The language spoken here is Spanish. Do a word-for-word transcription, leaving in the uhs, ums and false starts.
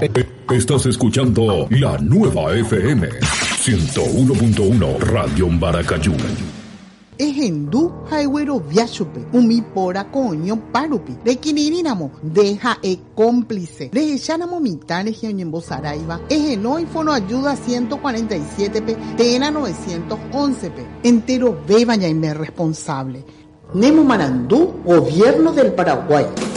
Estás escuchando la nueva F M ciento uno punto uno Radio Maracayú. Ejendu haigüero viachupe, umi pora coño parupi, de quinirinamo, deja e cómplice, de echanamo mitad de Saraiva, ejenoi fono ayuda ciento cuarenta y siete pe, tena novecientos once pe, entero beba ya y me responsable. Nemo Marandú, Gobierno del Paraguay.